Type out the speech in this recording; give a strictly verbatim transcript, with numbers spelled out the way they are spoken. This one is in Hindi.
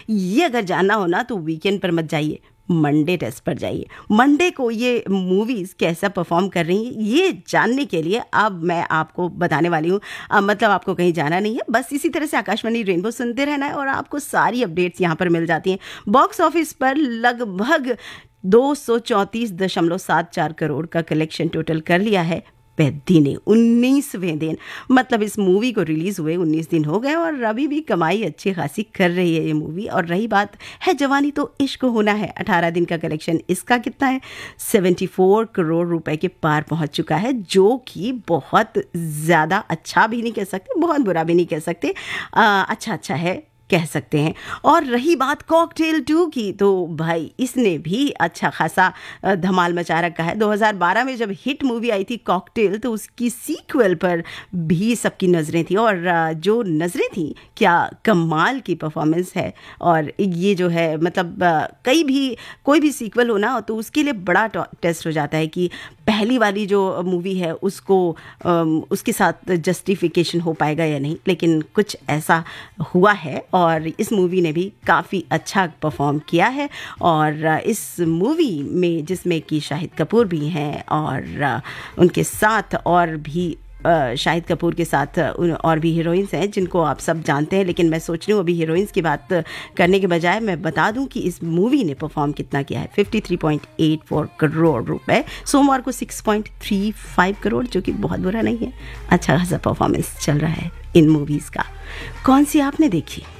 ये अगर जानना हो ना तो वीकेंड पर मत जाइए, मंडे टेस्ट पर जाइए। मंडे को ये मूवीज़ कैसा परफॉर्म कर रही हैं ये जानने के लिए अब मैं आपको बताने वाली हूँ। मतलब आपको कहीं जाना नहीं है, बस इसी तरह से आकाशवाणी रेनबो सुनते रहना है और आपको सारी अपडेट्स यहाँ पर मिल जाती हैं। बॉक्स ऑफिस पर लगभग दो सौ चौंतीस दशमलव सात चार करोड़ का कलेक्शन टोटल कर लिया है पेद्दी ने उन्नीसवें दिन। मतलब इस मूवी को रिलीज़ हुए उन्नीस दिन हो गए और अभी भी कमाई अच्छी खासी कर रही है ये मूवी। और रही बात है जवानी तो इश्क होना है, अठारह दिन का कलेक्शन इसका कितना है, चौहत्तर करोड़ रुपए के पार पहुंच चुका है, जो कि बहुत ज़्यादा अच्छा भी नहीं कह सकते, बहुत बुरा भी नहीं कह सकते, आ, अच्छा अच्छा है कह सकते हैं। और रही बात कॉकटेल टू की, तो भाई इसने भी अच्छा खासा धमाल मचा रखा है। दो हज़ार बारह में जब हिट मूवी आई थी कॉकटेल, तो उसकी सीक्वल पर भी सबकी नज़रें थी और जो नज़रें थी, क्या कमाल की परफॉर्मेंस है। और ये जो है मतलब कई भी कोई भी सीक्वल हो ना तो उसके लिए बड़ा टेस्ट हो जाता है कि पहली वाली जो मूवी है उसको उसके साथ जस्टिफिकेशन हो पाएगा या नहीं, लेकिन कुछ ऐसा हुआ है और इस मूवी ने भी काफ़ी अच्छा परफॉर्म किया है। और इस मूवी में जिसमें कि शाहिद कपूर भी हैं और उनके साथ और भी शाहिद कपूर के साथ और भी हीरोइंस हैं जिनको आप सब जानते हैं, लेकिन मैं सोच रही हूँ अभी हीरोइंस की बात करने के बजाय मैं बता दूं कि इस मूवी ने परफॉर्म कितना किया है, तिरेपन पॉइंट आठ चार करोड़ रुपए, सोमवार को छह पॉइंट तीन पाँच करोड़, जो कि बहुत बुरा नहीं है। अच्छा खासा परफॉर्मेंस चल रहा है इन मूवीज़ का। कौन सी आपने देखी?